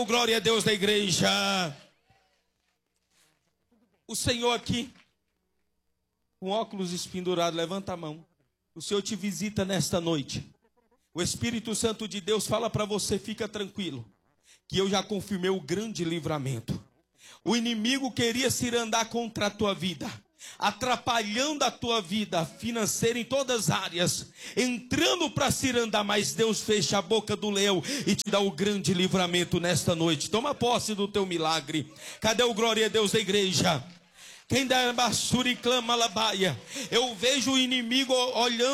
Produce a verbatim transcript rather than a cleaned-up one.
Glória a Deus da igreja. O Senhor aqui, com óculos espendurados, levanta a mão. O Senhor te visita nesta noite. O Espírito Santo de Deus fala para você, fica tranquilo, que eu já confirmei o grande livramento. O inimigo queria se andar contra a tua vida, atrapalhando a tua vida financeira em todas as áreas, entrando para se andar, mas Deus fecha a boca do leão e te dá o grande livramento nesta noite. Toma posse do teu milagre. Cadê o glória a Deus da igreja? Quem dá basura e clama labaia. Eu vejo o inimigo olhando